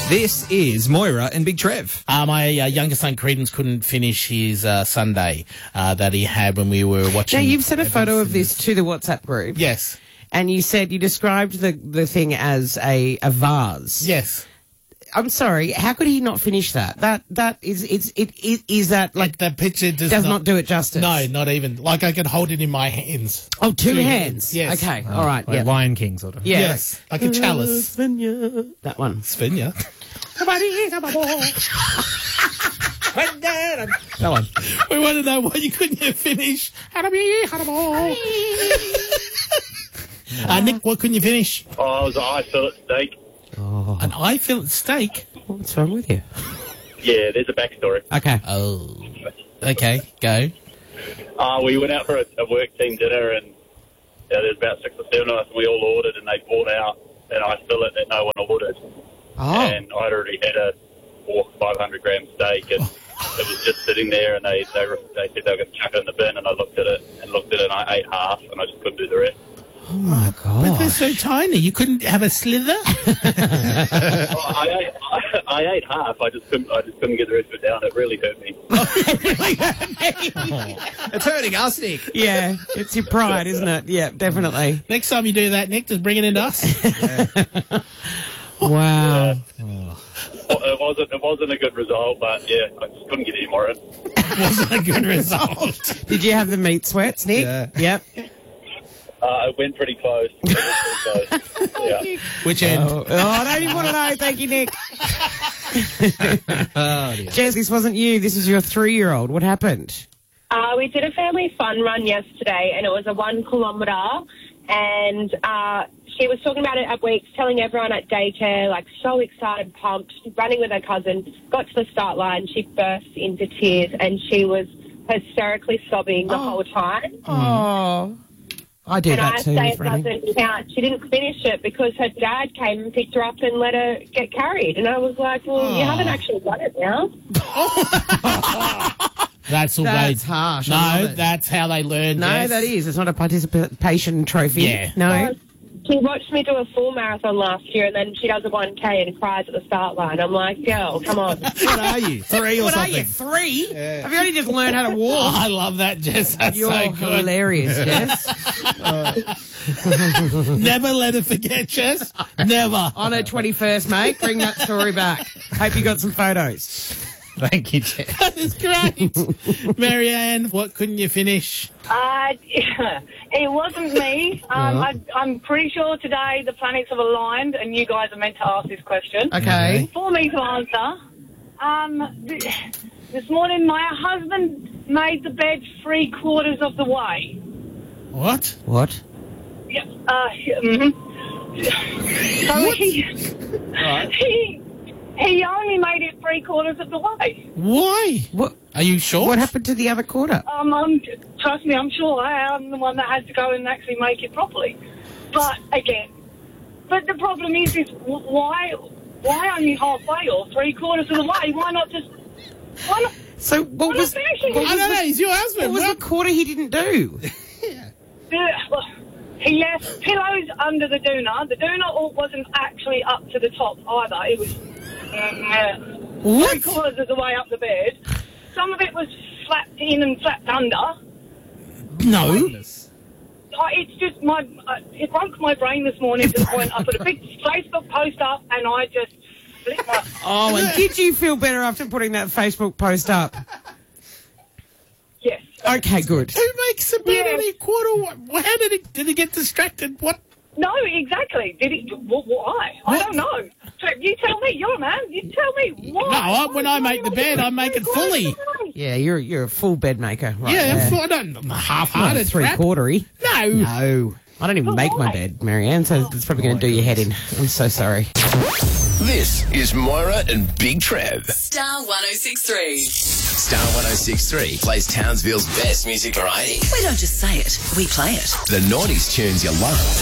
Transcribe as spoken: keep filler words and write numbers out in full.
This is Moira and Big Trev. Uh, my uh, younger son, Credence, couldn't finish his uh, Sunday uh, that he had when we were watching... Now, you've sent a photo of this to the WhatsApp group. Yes. And you said you described the, the thing as a, a vase. Yes. I'm sorry, how could he not finish that? That That is, it's, it, it, is that, like, The picture does, does not, not do it justice? No, not even. Like, I could hold it in my hands. Oh, two, Two hands. hands, yes. Okay, all right, Like yeah. Lion King sort of. Yeah. Yes. Like a chalice. That one. Svinya. That one. We want to know why you couldn't finish. uh, Nick, what couldn't you finish? Oh, it was an eye fillet steak. An eye fillet steak? What's wrong with you? Yeah, there's a backstory. Okay. Oh. Okay, go. Uh, we went out for a, a work team dinner, and yeah, there's about six or seven of us, and we all ordered, and they brought out an eye fillet that no one ordered. Oh. And I'd already had a four, five hundred gram steak, and it was just sitting there, and they, they, they said they were going to chuck it in the bin, and I looked at it, and looked at it, and I ate half, and I just couldn't do the rest. Oh, my But God. they're so tiny. You couldn't have a slither? Oh, I, ate, I, I ate half. I just couldn't. I just couldn't get the rest of it down. It really hurt me. It's hurting us, Nick. Yeah, it's your pride, isn't it? Yeah, definitely. Next time you do that, Nick, just bring it into us. Wow. Well, it wasn't. It wasn't a good result, but yeah, I just couldn't get any more in. Wasn't a good result. Did you have the meat sweats, Nick? Yeah. Yep. Uh, it went pretty close. It went pretty close. Yeah. Which end? Oh, oh, I don't even want to know. Thank you, Nick. Oh, dear. Jess, this wasn't you. This is your three-year-old. What happened? Uh, we did a family fun run yesterday, and it was a one kilometre. And uh, she was talking about it at weeks, telling everyone at daycare, like so excited, pumped, running with her cousin. Got to the start line, she burst into tears, and she was hysterically sobbing the Oh. whole time. Oh. I do and that I too say with it running. doesn't count. She didn't finish it because her dad came and picked her up and let her get carried. And I was like, well, you haven't actually done it now. That's all That's they... harsh. I No, love it. that's how they learn. No, Jess. that is. It's not a participation trophy. Yeah. No. Uh, She watched me do a full marathon last year, and then she does a one K and cries at the start line. I'm like, girl, come on. What are you? Three or What are something? you, three? Have you only just learned how to Oh, walk? I love that, Jess. That's You're so good. hilarious, Jess. Never let her forget, Jess. Never. On her twenty-first, mate. Bring that story back. Hope you got some photos. Thank you, Jeff. That is great. Marianne, what couldn't you finish? Uh, it wasn't me. Um, I, I'm pretty sure today the planets have aligned and you guys are meant to ask this question. Okay. For me to answer, um, th- this morning my husband made the bed three quarters of the way. What? What? Yeah, uh, mm-hmm. So he, he, he only made it three quarters of the way. Why? What? Are you sure? What happened to the other quarter? Um, I'm, trust me, I'm sure I am the one that had to go and actually make it properly. But again, but the problem is, is w- why, why only halfway or three quarters of the way? Why not just, why not? So what Why was? not finishing What it? I was don't the, know. He's your what husband. was Well, the quarter he didn't do? The, he left pillows under the doona. The doona wasn't actually up to the top either. It was uh, What? three quarters of the way up the bed. Some of it was flapped in and flapped under. no. Uh, it's just my, uh, it broke my brain this morning to the point I put a big Facebook post up and I just split my... Oh, and did you feel better after putting that Facebook post up? Yes. Okay, good. Who makes a bed Yeah. on a quarter? Wh- How did he, did he get distracted? What? No, exactly. Did it? wh- Why? I don't know. So you tell me. You're a man. You tell me. Why? No, I, when I make the bed, I make it fully. Yeah, you're you're a full bed maker, right? Yeah, there. I'm full, I don't I'm Not a half-hearted. three crap. quartery. No. No, I don't even make my why? bed, Marianne. So it's probably going to do your head in. I'm so sorry. This is Moira and Big Trev. Star one oh six three. Star one oh six three plays Townsville's best music variety. We don't just say it, we play it. The noughties tunes you love.